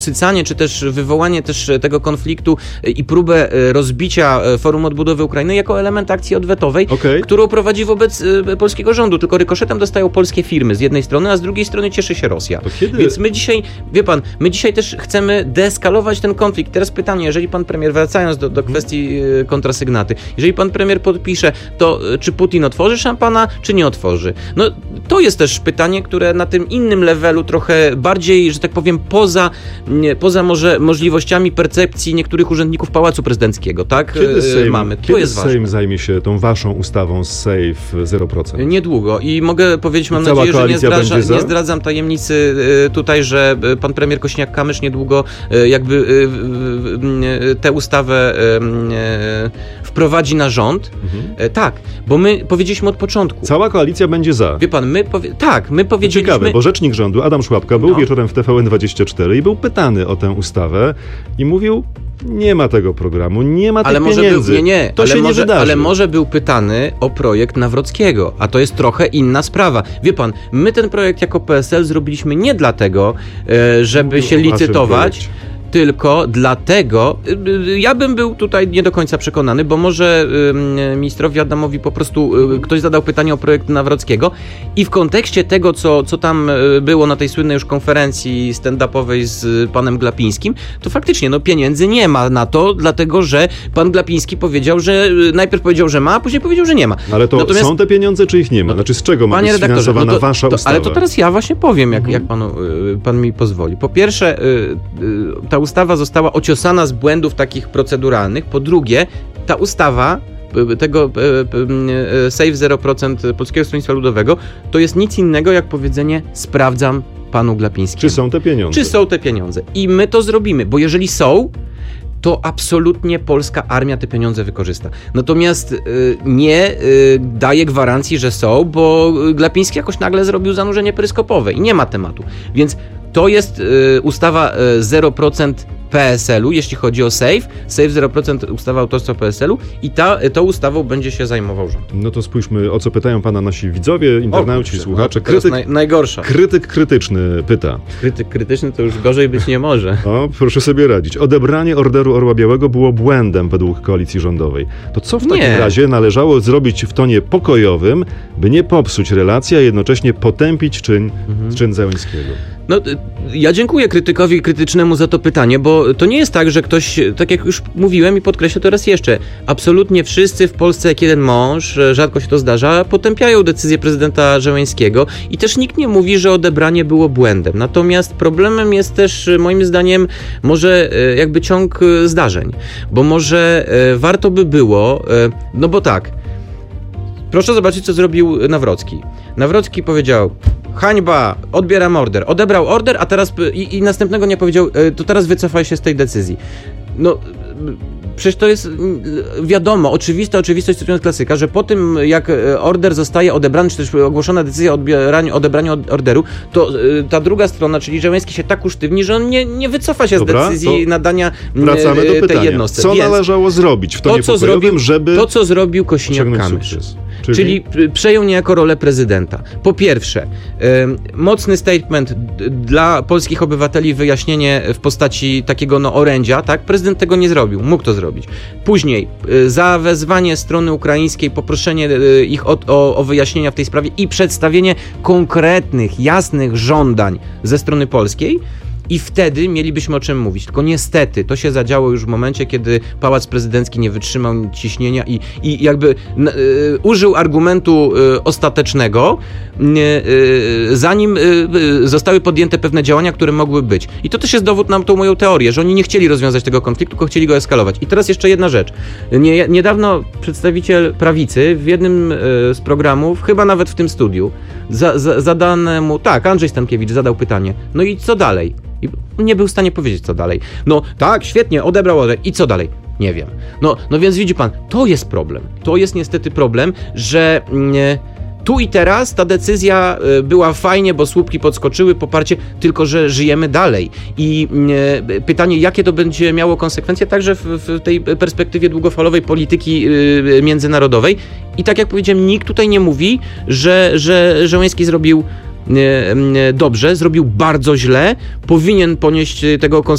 podsycanie, czy też wywołanie też tego konfliktu i próbę rozbicia Forum Odbudowy Ukrainy jako element akcji odwetowej, którą prowadzi wobec polskiego rządu. Tylko rykoszetem dostają polskie firmy z jednej strony, a z drugiej strony cieszy się Rosja. Więc my dzisiaj, wie pan, my dzisiaj też chcemy deeskalować ten konflikt. Teraz pytanie, jeżeli pan premier, wracając do kwestii kontrasygnaty, jeżeli pan premier podpisze, to czy Putin otworzy szampana, czy nie otworzy? No to jest też pytanie, które na tym innym levelu trochę bardziej, że tak powiem, poza może możliwościami percepcji niektórych urzędników Pałacu Prezydenckiego, tak? Kiedy Sejm zajmie się tą waszą ustawą z Safe 0%? Niedługo i mogę powiedzieć, mam nadzieję, że nie zdradzam tajemnicy tutaj, że pan premier Kosiniak-Kamysz niedługo jakby tę ustawę wprowadzi na rząd. Tak, bo my powiedzieliśmy od początku. Cała koalicja będzie za. Wie pan, my powiedzieliśmy... Ciekawe, bo rzecznik rządu Adam Szłapka był wieczorem w TVN24 i był pytany o tę ustawę i mówił, nie ma tego programu, nie ma tych pieniędzy. To się nie wydarzy. Ale może był pytany o projekt Nawrockiego, a to jest trochę inna sprawa. Wie pan, my ten projekt jako PSL zrobiliśmy nie dlatego, żeby się licytować, tylko dlatego, ja bym był tutaj nie do końca przekonany, bo może ministrowi Adamowi po prostu ktoś zadał pytanie o projekt Nawrockiego i w kontekście tego, co tam było na tej słynnej już konferencji stand-upowej z panem Glapińskim, to faktycznie pieniędzy nie ma na to, dlatego że pan Glapiński powiedział, że najpierw powiedział, że ma, a później powiedział, że nie ma. Ale to są te pieniądze, czy ich nie ma? Znaczy z czego ma być sfinansowana wasza ustawa? Ale to teraz ja właśnie powiem, jak pan mi pozwoli. Po pierwsze, ta ustawa została ociosana z błędów takich proceduralnych. Po drugie, ta ustawa tego Save 0% Polskiego Stronnictwa Ludowego to jest nic innego jak powiedzenie sprawdzam panu Glapińskiemu. Czy są te pieniądze? Czy są te pieniądze. I my to zrobimy, bo jeżeli są, to absolutnie polska armia te pieniądze wykorzysta. Natomiast nie daje gwarancji, że są, bo Glapiński jakoś nagle zrobił zanurzenie peryskopowe i nie ma tematu. Więc to jest ustawa 0% PSL-u, jeśli chodzi o Save 0% ustawa autorstwa PSL-u i tą ustawą będzie się zajmował rząd. No to spójrzmy, o co pytają pana nasi widzowie, internauci, słuchacze. Najgorsza. Krytyk krytyczny pyta. Krytyk krytyczny to już gorzej być nie może. O, proszę sobie radzić. Odebranie Orderu Orła Białego było błędem według koalicji rządowej. To co w takim razie należało zrobić w tonie pokojowym, by nie popsuć relacji, a jednocześnie potępić czyn Zełenskiego? No, ja dziękuję krytykowi krytycznemu za to pytanie, bo to nie jest tak, że ktoś, tak jak już mówiłem i podkreślę to raz jeszcze, absolutnie wszyscy w Polsce jak jeden mąż, rzadko się to zdarza, potępiają decyzję prezydenta Zełenskiego i też nikt nie mówi, że odebranie było błędem. Natomiast problemem jest też moim zdaniem może jakby ciąg zdarzeń, bo może warto by było, no bo tak, proszę zobaczyć, co zrobił Nawrocki. Nawrocki powiedział: hańba, odbieram order. Odebrał order, a teraz i następnego nie powiedział, to teraz wycofaj się z tej decyzji. No, przecież to jest wiadomo, oczywistość, cytując klasyka, że po tym, jak order zostaje odebrany, czy też ogłoszona decyzja o odebraniu orderu, to ta druga strona, czyli Zełenski, się tak usztywni, że on nie wycofa się z decyzji nadania tej jednostce. Co należało zrobić w tonie pokojowym, żeby... To, co zrobił Kosiniak-Kamysz. Czyli przejął niejako rolę prezydenta. Po pierwsze, mocny statement dla polskich obywateli, wyjaśnienie w postaci takiego orędzia, tak? Prezydent tego nie zrobił, mógł to zrobić. Później zawezwanie strony ukraińskiej, poproszenie ich o wyjaśnienia w tej sprawie i przedstawienie konkretnych, jasnych żądań ze strony polskiej. I wtedy mielibyśmy o czym mówić. Tylko niestety to się zadziało już w momencie, kiedy Pałac Prezydencki nie wytrzymał ciśnienia i jakby użył argumentu ostatecznego, zanim zostały podjęte pewne działania, które mogły być. I to też jest dowód na tą moją teorię, że oni nie chcieli rozwiązać tego konfliktu, tylko chcieli go eskalować. I teraz jeszcze jedna rzecz. Niedawno przedstawiciel prawicy w jednym z programów, chyba nawet w tym studiu, zadanemu, Andrzej Stankiewicz zadał pytanie, no i co dalej? I nie był w stanie powiedzieć, co dalej. No tak, świetnie, odebrał order. I co dalej? Nie wiem. No więc widzi pan, to jest problem. To jest niestety problem, że tu i teraz ta decyzja była fajnie, bo słupki podskoczyły, poparcie, tylko że żyjemy dalej. I pytanie, jakie to będzie miało konsekwencje także w tej perspektywie długofalowej polityki międzynarodowej. I tak jak powiedziałem, nikt tutaj nie mówi, że Zełenski zrobił dobrze, zrobił bardzo źle, powinien ponieść tego konsekwencje.